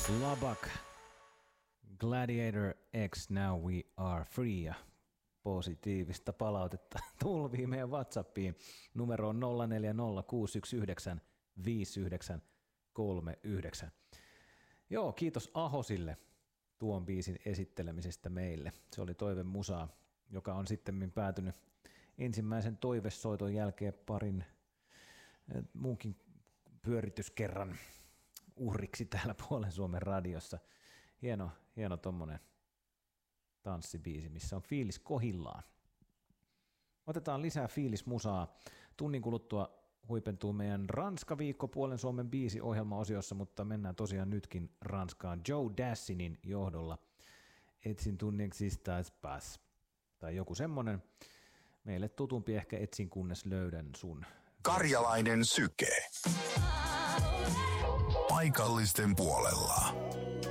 Labak, Gladiator X, Now We Are Free, ja positiivista palautetta tulvii meidän WhatsAppiin numeroon 0406195939. Joo, kiitos Ahosille tuon biisin esittelemisestä meille. Se oli Toive Musaa, joka on sitten päätynyt ensimmäisen toivesoiton jälkeen parin muunkin pyörityskerran uhriksi täällä Puolen Suomen radiossa. Hieno tommonen tanssibiisi, missä on fiilis kohillaan. Otetaan lisää fiilismusaa. Tunnin kuluttua huipentuu meidän Ranska-viikko Puolen Suomen biisi-ohjelmaosiossa, mutta mennään tosiaan nytkin Ranskaan Joe Dassinin johdolla. Etsin tunneksistais pas. Tai joku semmonen. Meille tutumpi ehkä etsin kunnes löydän sun. Karjalainen syke. Paikallisten puolella.